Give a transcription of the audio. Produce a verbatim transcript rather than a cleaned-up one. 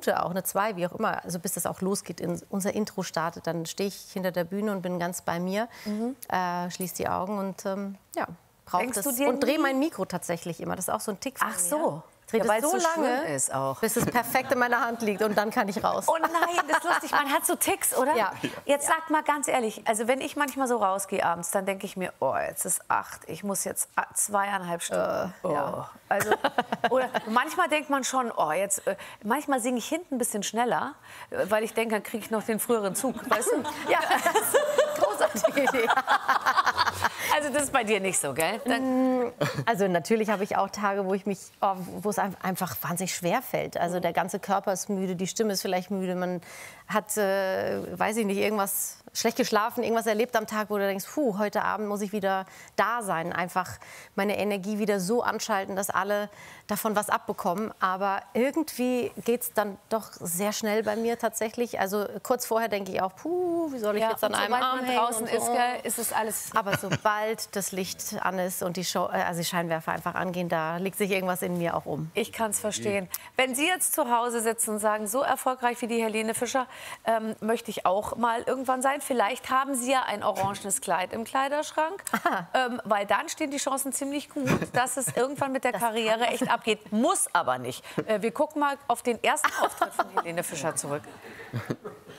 Minute auch, eine zwei, wie auch immer, also bis das auch losgeht, in, unser Intro startet, dann stehe ich hinter der Bühne und bin ganz bei mir, mhm. äh, schließe die Augen und ähm, ja, brauche das. Und drehe mein Mikro tatsächlich immer, das ist auch so ein Tick von Ach mir. so. Dreht Ja, es so, so lange, ist auch. bis es perfekt in meiner Hand liegt und dann kann ich raus. Oh nein, das ist lustig. Man hat so Ticks, oder? Ja. Jetzt sagt mal ganz ehrlich, also wenn ich manchmal so rausgehe abends, dann denke ich mir, oh, jetzt ist acht, ich muss jetzt zweieinhalb Stunden. Äh, ja. Also, oder manchmal denkt man schon, oh, jetzt, äh, manchmal singe ich hinten ein bisschen schneller, weil ich denke, dann kriege ich noch den früheren Zug, weißt du? Ja, großartige Idee. Also das ist bei dir nicht so, gell? Dann also natürlich habe ich auch Tage, wo ich mich, oh, wo es einfach wahnsinnig schwer fällt. Also der ganze Körper ist müde, die Stimme ist vielleicht müde, man hat, äh, weiß ich nicht, irgendwas schlecht geschlafen, irgendwas erlebt am Tag, wo du denkst, puh, heute Abend muss ich wieder da sein, einfach meine Energie wieder so anschalten, dass alle davon was abbekommen. Aber irgendwie geht es dann doch sehr schnell bei mir tatsächlich. Also kurz vorher denke ich auch, puh, wie soll ich ja, jetzt an und einem sobald Arm man hängen draußen und so. ist, gell, ist es alles. Aber sobald das Licht an ist und die, Show, also die Scheinwerfer einfach angehen, da legt sich irgendwas in mir auch um. Ich kann es verstehen. Wenn Sie jetzt zu Hause sitzen und sagen, so erfolgreich wie die Helene Fischer ähm, möchte ich auch mal irgendwann sein. Vielleicht haben Sie ja ein orangenes Kleid im Kleiderschrank, ähm, weil dann stehen die Chancen ziemlich gut, dass es irgendwann mit der das Karriere echt abgeht. Muss aber nicht. Äh, wir gucken mal auf den ersten Auftritt von Helene Fischer zurück.